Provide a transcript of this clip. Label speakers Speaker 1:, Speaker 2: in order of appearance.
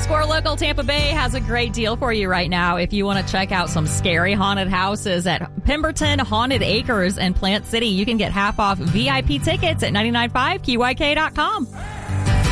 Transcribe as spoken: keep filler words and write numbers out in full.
Speaker 1: Four Local Tampa Bay has a great deal for you right now. If you want to check out some scary haunted houses at Pemberton Haunted Acres in Plant City, you can get half off V I P tickets at nine nine five Q Y K dot com.